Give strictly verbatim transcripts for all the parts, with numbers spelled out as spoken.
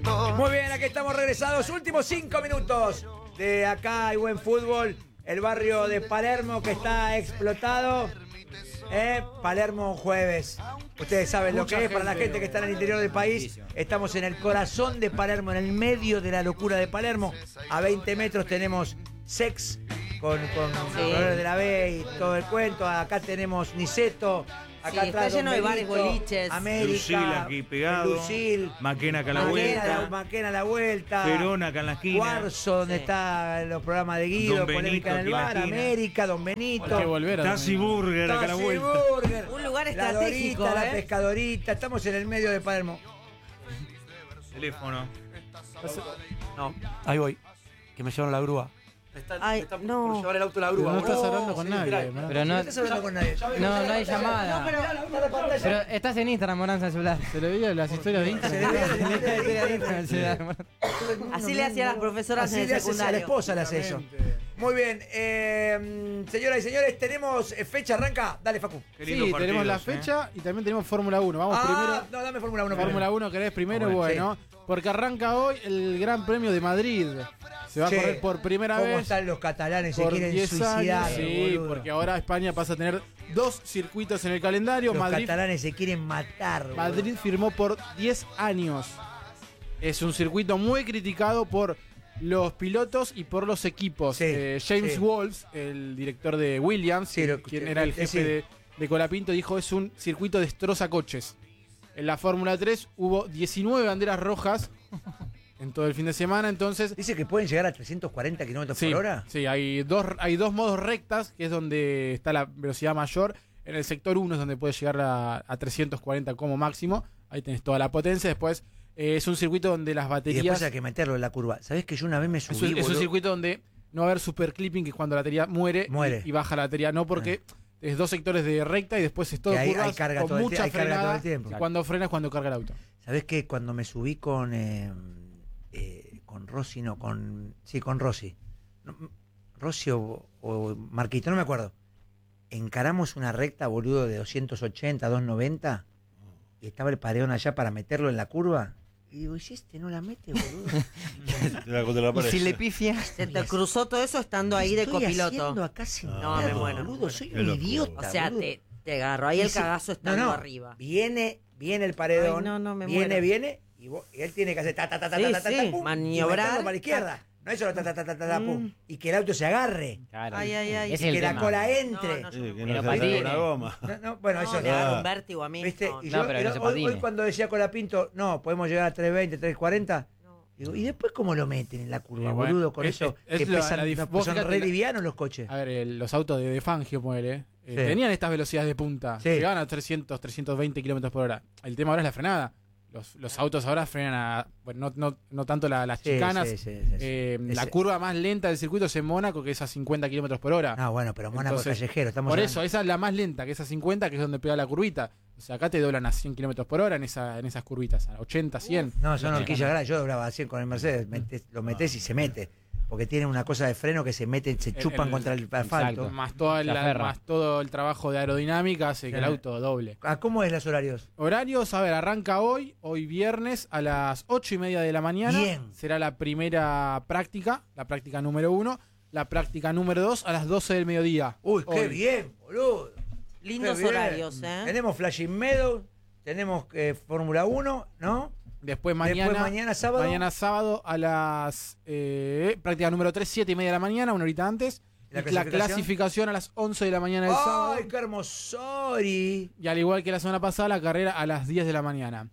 Muy bien, aquí estamos regresados. Últimos cinco minutos de Acá Hay Buen Fútbol. El barrio de Palermo que está explotado. Eh, Palermo jueves. Ustedes saben lo que es. Para la gente que está en el interior del país, estamos en el corazón de Palermo, en el medio de la locura de Palermo. A veinte metros tenemos Sex con, con sí. Colores de la B y todo el cuento. Acá tenemos Niceto. Acá sí, atrás está lleno de bares, boliches. América, Lucil aquí pegado. Lucil, Maquena acá a la Maquena, vuelta. Maquena a la vuelta. Verona acá en la esquina. Cuarzo, donde sí. están los programas de Guido, Don Polémica en el Benito, Bar, América, Don Benito. Hay que volver a Tassi Burger acá a la Tassi vuelta. Burger. Un lugar La estratégico, Dorita, ¿eh? la Pescadorita. Estamos en el medio de Palermo. Teléfono. No, ahí voy. Que me llevaron la grúa. Me están, Ay, me están no. por llevar el auto a la grúa. Pero no estás boludo. hablando con Sí, nadie, mirá. ¿no? Pero no, No estás hablando con nadie. no, no hay llamada. No, pero habla, habla la pantalla. Pero estás en Instagram, Moranza, en celular. Se le veía las historias de Se Instagram. le ve la historia de Instagram. Así le hacían las profesoras Así en el le hace a la secundario. esposa, le hace eso. Muy bien, eh, señoras y señores, tenemos eh, fecha, arranca. Dale, Facu. Qué lindo Sí, partidos, tenemos la ¿eh? fecha y también tenemos Fórmula uno. Vamos Ah, primero. no, dame Fórmula uno. Fórmula uno, ¿querés primero? Bueno, Bueno, porque arranca hoy el Gran Premio de Madrid. Se va Sí. a correr por primera ¿Cómo vez. están los catalanes? Se Por quieren diez suicidar. años. Sí, boludo. porque ahora España pasa a tener dos circuitos en el calendario. Los Madrid, catalanes se quieren matar. boludo. Madrid firmó por diez años. Es un circuito muy criticado por los pilotos y por los equipos. Sí, Eh, James sí. Wolf, el director de Williams, Sí, lo- quien era el eh, jefe sí. de, de Colapinto, dijo es un circuito destroza coches. En la Fórmula tres hubo diecinueve banderas rojas en todo el fin de semana, entonces... Dice que pueden llegar a trescientos cuarenta kilómetros Sí, por hora. sí, hay dos, hay dos modos rectas, que es donde está la velocidad mayor. En el sector uno es donde puede llegar a, a trescientos cuarenta como máximo. Ahí tenés toda la potencia. Después eh, es un circuito donde las Y baterías... después hay que meterlo en la curva. ¿Sabés que yo una vez me es, subí, un, es un boludo? circuito donde no va a haber super clipping, que es cuando la batería muere, Muere. Y, y baja la batería. No, porque es dos sectores de recta y después es todo Que hay- curvas hay carga con todo el mucha tie- hay carga frenada. todo el tiempo. Cuando frena es cuando carga el auto. ¿Sabés que cuando me subí con eh, eh, con Rossi, no, con sí, con Rossi, no, Rossi o, o Marquito, no me acuerdo, encaramos una recta, boludo, de doscientos ochenta, doscientos noventa, y estaba el paredón allá para meterlo en la curva, y digo, ¿y si este no la mete, boludo? Te la- te la Y si aparece. le pifia. Se te cruzó todo eso estando ahí de Estoy copiloto. haciendo acá sentado, No, me muero, me boludo, muero. soy Qué un locura. idiota, O sea, boludo. te, te agarro. Ahí el Dice- cagazo no, estando no, arriba. Viene, viene el paredón, Ay, no, no, me viene, muero. viene, y, vos- y él tiene que hacer ta ta ta ta Sí, ta ta ta, sí, pum, y maniobrar. meterlo para la izquierda. No es solo ta ta ta ta ta, ta, pum, Mm. y que el auto se agarre, Claro. Ay, ay, ay. Ese y es que el la tema. cola entre. No, no, Sí, que Pero no se patine. saca una goma. No, no, bueno, No, eso le no. agarro un vértigo a mí. ¿Viste? no, Y No, yo, pero pero no se hoy, patine. hoy cuando decía Colapinto, no, podemos llegar a trescientos veinte, trescientos cuarenta. no. Digo, ¿y después cómo lo meten en la curva, Y bueno, boludo? Con es- eso es- que es la- pesan, la dif- no, vos son fíjate re la- livianos los coches. A ver, el- los autos de, de Fangio, ponele, eh, Sí. tenían estas velocidades de punta. Sí. Llegaban a trescientos, trescientos veinte kilómetros por hora. El tema ahora es la frenada. Los, los autos ahora frenan a. Bueno, no, no, no tanto la- las Sí, chicanas. sí, sí, sí, sí. eh, Ese- La curva más lenta del circuito es en Mónaco, que es a cincuenta kilómetros por hora. No, bueno, pero Mónaco Entonces, es callejero. Estamos por hablando- eso, esa es la más lenta, que es a cincuenta, que es donde pega la curvita. O sea, acá te doblan a cien kilómetros por hora en, esa, en esas curvitas, a ochenta, cien. No, son Sí. horquillas grandes. Yo doblaba cien con el Mercedes. metés- lo metés y se mete. Porque tiene una cosa de freno que se mete, se El- chupan el- contra el asfalto. exacto. Más, toda Se la- aferra. más todo el trabajo de aerodinámica hace que Sí. el auto doble. ¿A cómo es los horarios? Horarios, a ver, arranca hoy, hoy viernes a las ocho y media de la mañana. Bien. Será la primera práctica, la práctica número uno. La práctica número dos a las doce del mediodía. Uy, qué Hoy. bien, boludo. Lindos Qué bien. horarios, ¿eh? Tenemos Flashing Meadows, tenemos eh, Fórmula uno, ¿no? Después mañana, Después mañana sábado. mañana sábado a las eh, práctica número tres, siete y media de la mañana, una horita antes. ¿La Y la clasificación? clasificación a las once de la mañana del sábado. ¡Ay, qué hermosori! Y al igual que la semana pasada, la carrera a las diez de la mañana.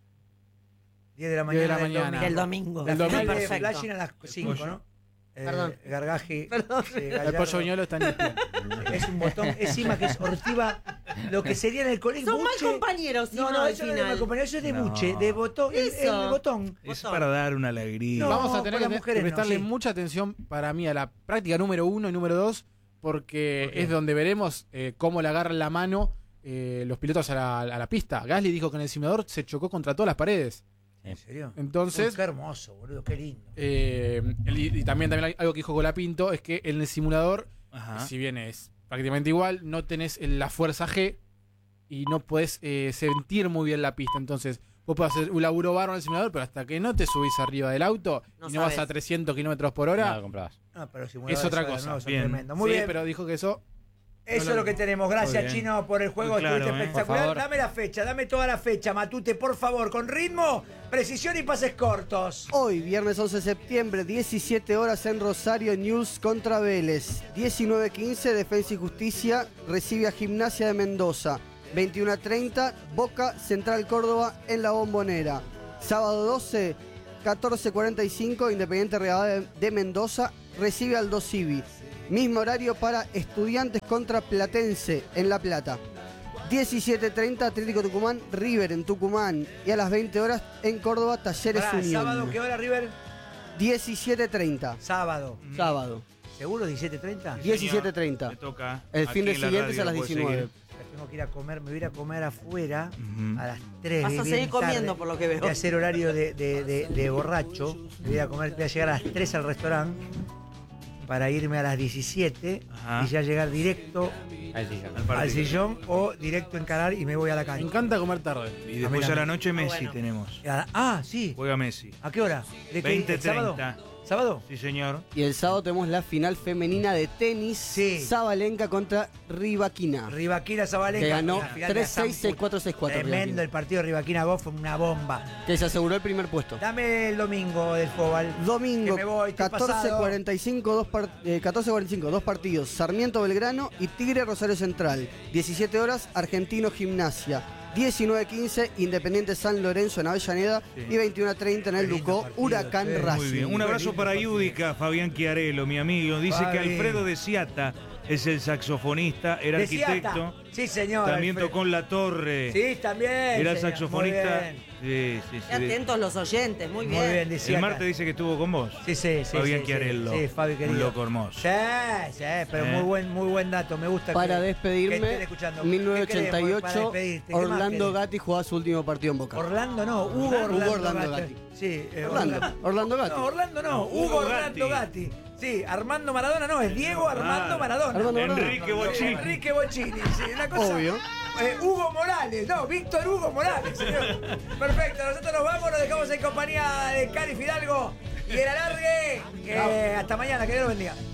diez de la diez de mañana. la del mañana. Del domingo. La El final domingo. de Perfecto. Flashing a las cinco, ¿no? Eh, Perdón. Gargaji. Perdón. sí, El Gallardo. pollo viñolo está en el pie. Es un botón, encima que es ortiva, lo que sería en el colegio. Son mal buche. compañeros, si No, no, no, al eso no es de final. mal compañero, eso es de No. buche, de botón. El, Eso. el botón. Es Botón. para dar una alegría. No, Vamos a tener con que las mujeres no, prestarle sí. mucha atención para mí a la práctica número uno y número dos, porque ¿Por qué? es donde veremos eh, cómo le agarran la mano eh, los pilotos a la, a la pista. Gasly dijo que en el simulador se chocó contra todas las paredes. ¿En serio? Entonces, Uy, qué hermoso, boludo, qué lindo. eh, el- y, y también, también hay algo que dijo Colapinto, es que en el simulador, Ajá. si bien es prácticamente igual, no tenés la fuerza G y no podés eh, sentir muy bien la pista. Entonces, vos podés hacer un laburo bárbaro en el simulador, pero hasta que no te subís arriba del auto No y no vas sabes. a trescientos kilómetros por hora, Nada, lo comprabas. No, pero los es simuladores otra ahora cosa. nuevos son Bien. tremendos. Muy sí, bien. pero dijo que eso... Eso No, es no, lo que tenemos. Gracias, muy bien. Chino, por el juego. Muy claro, Estuviste ¿eh? espectacular. Por favor. Dame la fecha, dame toda la fecha, Matute, por favor, con ritmo, precisión y pases cortos. Hoy, viernes once de septiembre, diecisiete horas en Rosario, News contra Vélez. diecinueve quince, Defensa y Justicia recibe a Gimnasia de Mendoza. veintiuno treinta, Boca Central Córdoba en la Bombonera. Sábado doce, catorce cuarenta y cinco, Independiente Rivadavia de Mendoza recibe al Aldo Civi. Mismo horario para Estudiantes contra Platense en La Plata. diecisiete treinta, Atlético Tucumán, River en Tucumán. Y a las veinte horas en Córdoba, Talleres Pará, Unión. ¿sábado qué hora, River? diecisiete treinta, Sábado. sábado. ¿Seguro diecisiete treinta? diecisiete treinta. Me toca. El fin de Aquí en la siguiente es radio a las lo puedes diecinueve. seguir. Tengo que ir a comer, me voy a ir a comer afuera Ujú. a las tres. Vas a bien seguir comiendo, tarde. por lo que veo. Voy a hacer horario de, de- de- de borracho. Voy a comer, voy a llegar a las tres al restaurante para irme a las diecisiete Ajá. y ya llegar directo Al al partido. sillón o directo encarar y me voy a la Me cancha. encanta comer tarde. Y después A mí a la también. noche Messi bueno. tenemos. Ah, Ah, sí. Juega Messi. ¿A qué hora? ¿De qué? veinte ¿El sábado? treinta. ¿Sábado? Sí, señor. Y el sábado tenemos la final femenina de tenis. Sí. Sabalenka contra Rivaquina. Rivaquina Zabalenka. Que ganó la final de tres seis, Sanford. seis cuatro, seis cuatro. Tremendo Rivaquina. el partido de Rivaquina Goff, fue una bomba. Que se aseguró el primer puesto. Dame el domingo del fútbol. Domingo, Que me voy, estoy catorce pasado. cuarenta y cinco, dos, par- eh, catorce cuarenta y cinco, dos partidos. Sarmiento Belgrano y Tigre Rosario Central. diecisiete horas, Argentino Gimnasia. diecinueve quince, Independiente San Lorenzo en Avellaneda. Sí. Y veintiuno treinta en el Qué lindo Ducó, partido, Huracán sí. Racing. Muy bien. Un abrazo para Yudica, Fabián Chiarello, mi amigo. Dice Fabi. que Alfredo de Siata es el saxofonista, era De arquitecto. Siata. Sí, señor. También Alfredo. tocó en La Torre. Sí, también. Era el señor. saxofonista. Muy bien. Sí, sí, Qué sí. atentos los oyentes, muy Muy bien. bien, de El Siata. martes dice que estuvo con vos. Sí, sí, sí. Fabián sí, Chiarello. Sí, sí, Fabi querido. Un loco hermoso. Sí, sí, pero ¿Eh? muy buen, muy buen dato. Me gusta Para que- que despedirme, estén escuchando. mil ¿Qué novecientos ochenta y querés para ocho, despedirte? ¿Qué más Orlando querés? Gatti jugaba su último partido en Boca. Orlando no, Hugo Hugo Orlando, Orlando Gatti. Gatti. Sí, eh, Orlando, Orlando Gatti. No, Orlando no, No, Hugo, Hugo Orlando Gatti. Gatti. Sí, Armando Maradona no, es Diego Armando Ah, Maradona. Armando Maradona. Enrique Bochini. Enrique Bochini, sí, una cosa. Obvio. Eh, Hugo Morales, no, Víctor Hugo Morales, señor. Perfecto, nosotros nos vamos, nos dejamos en compañía de Cari Fidalgo y el alargue. Eh, hasta mañana, que Dios los bendiga.